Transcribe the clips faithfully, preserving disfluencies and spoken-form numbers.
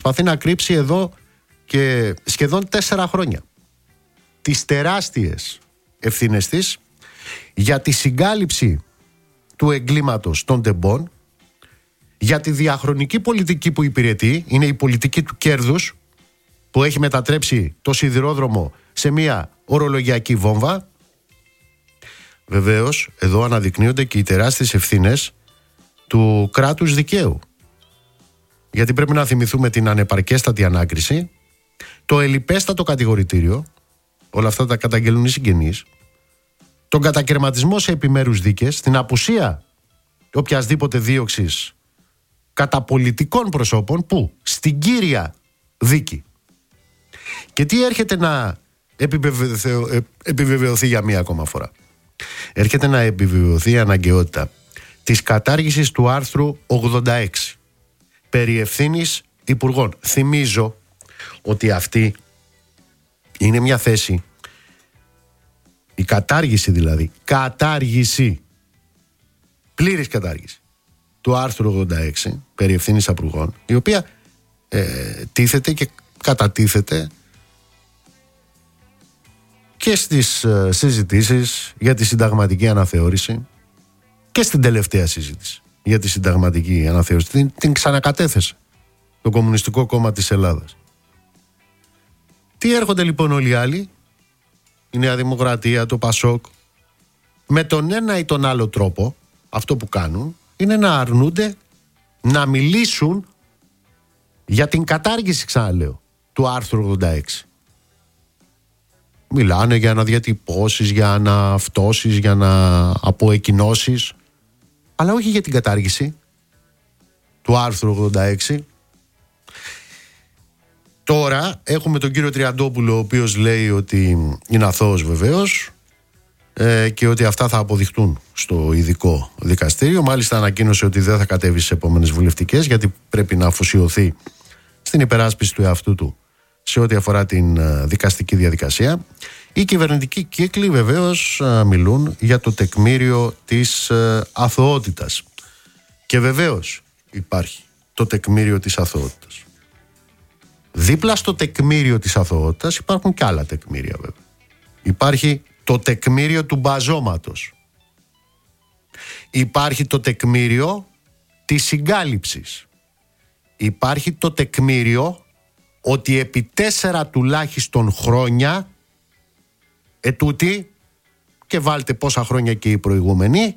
προσπαθεί να κρύψει εδώ και σχεδόν τέσσερα χρόνια τις τεράστιες ευθύνες της για τη συγκάλυψη του εγκλήματος των τεμπών, για τη διαχρονική πολιτική που υπηρετεί, είναι η πολιτική του κέρδους που έχει μετατρέψει το σιδηρόδρομο σε μια ορολογιακή βόμβα. Βεβαίως, εδώ αναδεικνύονται και οι τεράστιες ευθύνες του κράτους δικαίου. Γιατί πρέπει να θυμηθούμε την ανεπαρκέστατη ανάκριση, το ελλιπέστατο κατηγορητήριο, όλα αυτά τα καταγγελούν οι συγγενείς, τον κατακαιρματισμό σε επιμέρους δίκες, την απουσία οποιασδήποτε δίωξης κατά πολιτικών προσώπων, που στην κύρια δίκη. Και τι έρχεται να επιβεβαιωθεί για μία ακόμα φορά? Έρχεται να επιβεβαιωθεί η αναγκαιότητα της κατάργησης του άρθρου ογδόντα έξι περί ευθύνης υπουργών. Θυμίζω ότι αυτή είναι μια θέση, η κατάργηση δηλαδή, κατάργηση, πλήρης κατάργηση του άρθρου ογδόντα έξι περί ευθύνης υπουργών, η οποία ε, τίθεται και κατατίθεται και στις ε, συζητήσεις για τη συνταγματική αναθεώρηση και στην τελευταία συζήτηση για τη συνταγματική αναθεώρηση. Την, την ξανακατέθεσε το Κομμουνιστικό Κόμμα της Ελλάδας. Τι έρχονται λοιπόν όλοι οι άλλοι, η Νέα Δημοκρατία, το Πασόκ, με τον ένα ή τον άλλο τρόπο? Αυτό που κάνουν είναι να αρνούνται να μιλήσουν για την κατάργηση, ξαναλέω, του άρθρου ογδόντα έξι. Μιλάνε για αναδιατυπώσεις, για αναυτώσεις, για να αποεκκοινώσεις, αλλά όχι για την κατάργηση του άρθρου ογδόντα έξι. Τώρα έχουμε τον κύριο Τριαντόπουλο, ο οποίος λέει ότι είναι αθώος βεβαίως ε, και ότι αυτά θα αποδειχτούν στο ειδικό δικαστήριο. Μάλιστα ανακοίνωσε ότι δεν θα κατέβει στις επόμενες βουλευτικές, γιατί πρέπει να αφοσιωθεί στην υπεράσπιση του εαυτού του σε ό,τι αφορά την ε, δικαστική διαδικασία. Οι κυβερνητικοί κύκλοι βεβαίως ε, μιλούν για το τεκμήριο της ε, αθωότητας. Και βεβαίως υπάρχει το τεκμήριο της αθωότητας. Δίπλα στο τεκμήριο της αθωότητας υπάρχουν και άλλα τεκμήρια βέβαια. Υπάρχει το τεκμήριο του μπαζώματος. Υπάρχει το τεκμήριο της συγκάλυψης. Υπάρχει το τεκμήριο ότι επί τέσσερα τουλάχιστον χρόνια, ετούτη, και βάλτε πόσα χρόνια και οι προηγούμενοι,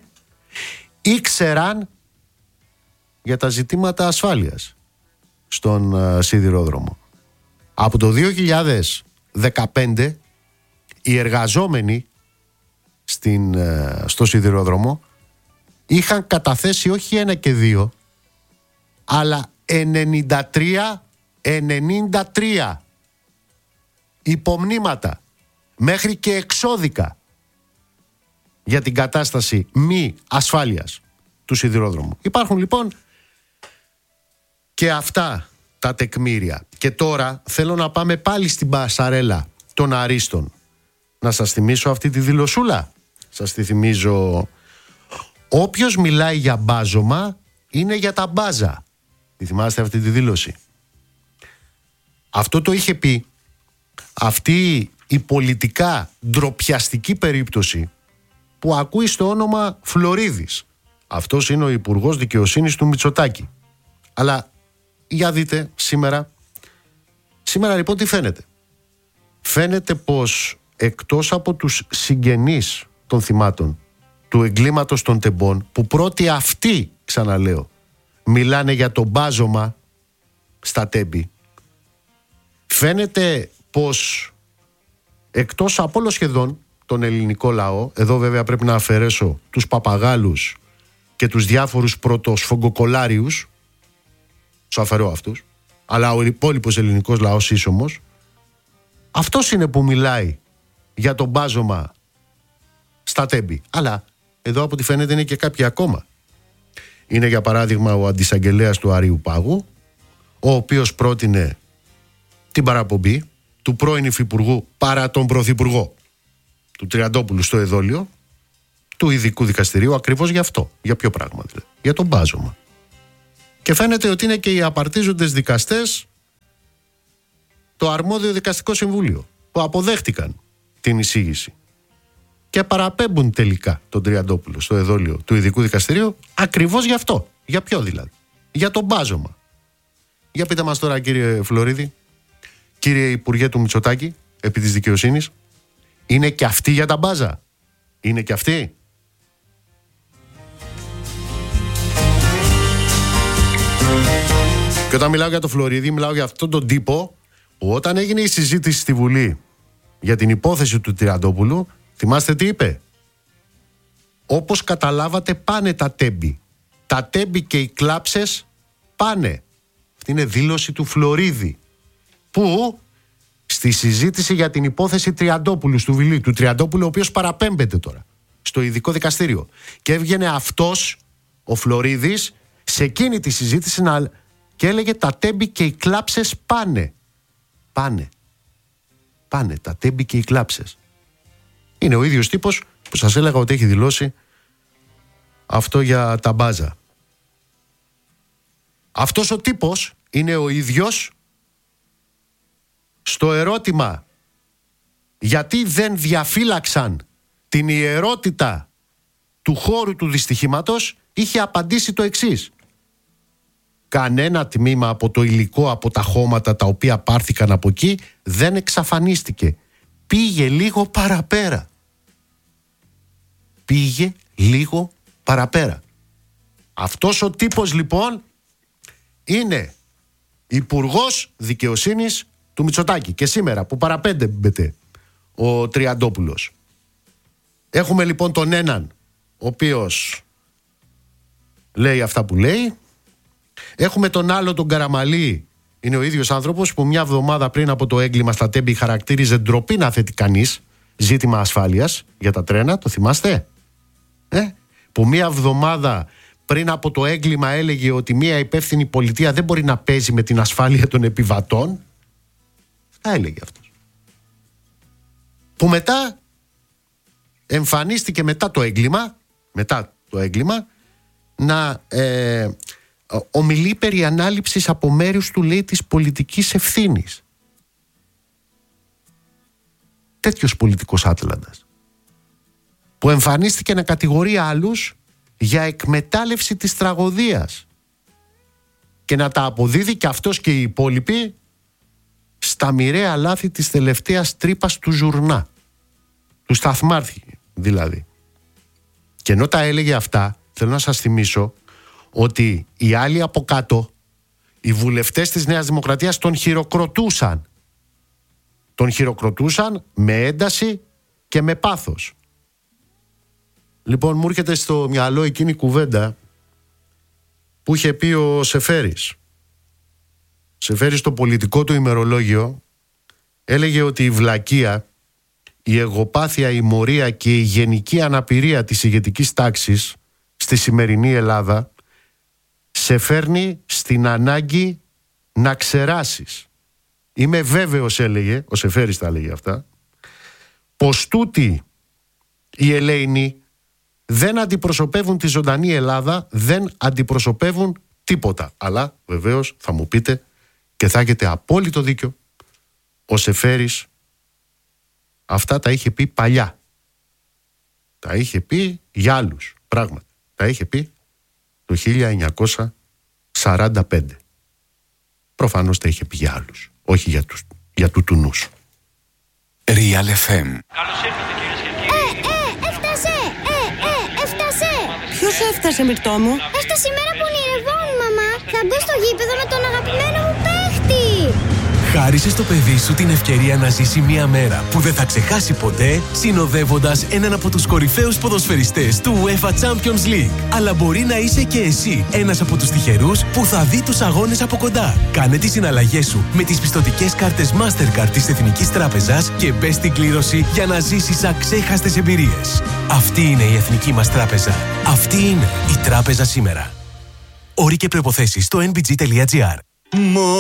ήξεραν για τα ζητήματα ασφάλειας στον uh, σιδηρόδρομο. Από το δύο χιλιάδες δεκαπέντε οι εργαζόμενοι στην, uh, στο σιδηρόδρομο είχαν καταθέσει όχι ένα και δύο, αλλά ενενήντα τρία, ενενήντα τρία υπομνήματα, μέχρι και εξώδικα, για την κατάσταση μη ασφάλειας του σιδηρόδρομου. Υπάρχουν λοιπόν και αυτά τα τεκμήρια. Και τώρα θέλω να πάμε πάλι στην πασαρέλα των αρίστων. Να σας θυμίσω αυτή τη δηλωσούλα. Σας τη θυμίζω. Όποιος μιλάει για μπάζωμα είναι για τα μπάζα. Τη θυμάστε αυτή τη δήλωση? Αυτό το είχε πει αυτή η πολιτικά ντροπιαστική περίπτωση που ακούει στο όνομα Φλωρίδης. Αυτός είναι ο Υπουργός Δικαιοσύνης του Μητσοτάκη. Αλλά για δείτε σήμερα. Σήμερα λοιπόν τι φαίνεται? Φαίνεται πως εκτός από τους συγγενείς των θυμάτων του εγκλήματος των τεμπών, που πρώτοι αυτοί, ξαναλέω, μιλάνε για το μπάζωμα στα τέμπη, φαίνεται πως εκτός από όλο σχεδόν τον ελληνικό λαό, εδώ βέβαια πρέπει να αφαιρέσω τους παπαγάλους και τους διάφορους πρωτοσφογκοκολάριους, τους αφαιρώ αυτούς, αλλά ο υπόλοιπος ελληνικός λαός ίσομος, αυτός είναι που μιλάει για το μπάζωμα στα τέμπη. Αλλά εδώ από ό,τι φαίνεται είναι και κάποιοι ακόμα. Είναι για παράδειγμα ο αντισαγγελέας του Αρείου Πάγου, ο οποίος πρότεινε την παραπομπή του πρώην υφυπουργού παρά τον πρωθυπουργό, του Τριαντόπουλου, στο εδόλιο του ειδικού δικαστηρίου, ακριβώς για αυτό. Για ποιο πράγμα δηλαδή? Για τον μπάζωμα. Και φαίνεται ότι είναι και οι απαρτίζοντες δικαστές το αρμόδιο δικαστικό συμβούλιο, που αποδέχτηκαν την εισήγηση και παραπέμπουν τελικά τον Τριαντόπουλο στο εδόλιο του ειδικού δικαστηρίου, ακριβώς γι' αυτό. Για ποιο δηλαδή? Για το μπάζωμα. Για πείτε μας τώρα, κύριε Φλωρίδη, κύριε Υπουργέ του Μητσοτάκη, επί της δικαιοσύνης, είναι και αυτοί για τα μπάζα? Είναι και αυτοί? Και όταν μιλάω για το Φλωρίδη, μιλάω για αυτόν τον τύπο που όταν έγινε η συζήτηση στη Βουλή για την υπόθεση του Τριαντόπουλου, θυμάστε τι είπε? Όπως καταλάβατε, πάνε τα τέμπη. Τα τέμπη και οι κλάψες πάνε. Αυτή είναι δήλωση του Φλωρίδη, που στη συζήτηση για την υπόθεση Τριαντόπουλου στο Βιλί, του Τριαντόπουλου, ο οποίος παραπέμπεται τώρα στο ειδικό δικαστήριο, και έβγαινε αυτός ο Φλωρίδης σε εκείνη τη συζήτηση να... και έλεγε τα τέμπη και οι κλάψες πάνε. Πάνε. Πάνε τα τέμπη και οι κλάψες. Είναι ο ίδιος τύπος που σας έλεγα ότι έχει δηλώσει αυτό για τα μπάζα. Αυτός ο τύπος είναι ο ίδιος στο ερώτημα γιατί δεν διαφύλαξαν την ιερότητα του χώρου του δυστυχήματος, είχε απαντήσει το εξής: κανένα τμήμα από το υλικό, από τα χώματα τα οποία πάρθηκαν από εκεί, δεν εξαφανίστηκε. Πήγε λίγο παραπέρα. Πήγε λίγο παραπέρα. Αυτός ο τύπος λοιπόν είναι υπουργός δικαιοσύνης του Μητσοτάκη. Και σήμερα που παραπέμπεται ο Τριαντόπουλος, έχουμε λοιπόν τον έναν ο οποίος λέει αυτά που λέει. Έχουμε τον άλλο, τον Καραμαλή, είναι ο ίδιος άνθρωπος που μια εβδομάδα πριν από το έγκλημα στα τέμπη χαρακτήριζε ντροπή να θέτει κανείς ζήτημα ασφάλειας για τα τρένα, το θυμάστε? Ε? Που μια εβδομάδα πριν από το έγκλημα έλεγε ότι μια υπεύθυνη πολιτεία δεν μπορεί να παίζει με την ασφάλεια των επιβατών. Αυτά έλεγε αυτός. Που μετά εμφανίστηκε μετά το έγκλημα, μετά το έγκλημα, να ε, ομιλεί περί ανάληψης από μέρους του, λέει, της πολιτικής ευθύνης. Τέτοιος πολιτικός άτλαντας, που εμφανίστηκε να κατηγορεί άλλους για εκμετάλλευση της τραγωδίας και να τα αποδίδει και αυτός και οι υπόλοιποι στα μοιραία λάθη της τελευταίας τρύπας του Ζουρνά, του Σταθμάρχη δηλαδή. Και ενώ τα έλεγε αυτά, θέλω να σας θυμίσω ότι οι άλλοι από κάτω, οι βουλευτές της Νέας Δημοκρατίας, τον χειροκροτούσαν. Τον χειροκροτούσαν με ένταση και με πάθος. Λοιπόν, μου έρχεται στο μυαλό εκείνη η κουβέντα που είχε πει ο Σεφέρης. Σεφέρης στο πολιτικό του ημερολόγιο έλεγε ότι η βλακεία, η εγωπάθεια, η μορία και η γενική αναπηρία της ηγετικής τάξης στη σημερινή Ελλάδα σε φέρνει στην ανάγκη να ξεράσεις. Είμαι βέβαιος, έλεγε, ο Σεφέρης τα έλεγε αυτά, πως τούτοι οι ελέηνοι δεν αντιπροσωπεύουν τη ζωντανή Ελλάδα, δεν αντιπροσωπεύουν τίποτα. Αλλά βεβαίως θα μου πείτε, και θα έχετε απόλυτο δίκιο, ο Σεφέρης αυτά τα είχε πει παλιά. Τα είχε πει για άλλους, πράγματι. Τα είχε πει το χίλια εννιακόσια σαράντα πέντε. Προφανώς τα είχε πει για άλλους, όχι για, τους, για τούτουνους. Real εφ εμ. Καλώς ήρθατε, κυρίες και κύριοι. Ε, ε, έφτασε! Ε, ε, έφτασε! Ποιος έφτασε, Μυρτώ μου? Έφτασε η μέρα που ονειρευόμουν, μαμά. Θα μπω στο γήπεδο με τον αγαπημένο μου παίχτη. Χάρισε στο παιδί σου την ευκαιρία να ζήσει μια μέρα που δεν θα ξεχάσει ποτέ, συνοδεύοντας έναν από τους κορυφαίους ποδοσφαιριστές του UEFA Champions League. Αλλά μπορεί να είσαι και εσύ ένας από τους τυχερούς που θα δει τους αγώνες από κοντά. Κάνε τις συναλλαγές σου με τις πιστωτικές κάρτες Mastercard της Εθνικής Τράπεζας και μπες στην κλήρωση για να ζήσεις αξέχαστες εμπειρίες. Αυτή είναι η Εθνική μας Τράπεζα. Αυτή είναι η Τράπεζα σήμερα. Όροι και προϋποθέσεις στο εν μπι τζι τελεία τζι άρ.